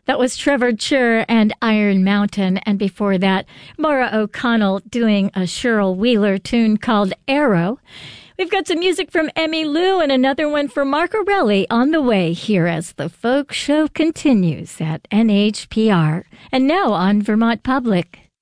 That was Trevor Chur and Iron Mountain. And before that, Maura O'Connell doing a Cheryl Wheeler tune called Arrow. We've got some music from Emmylou and another one for Mark Orelli on the way here as the Folk Show continues at NHPR. And now on Vermont Public.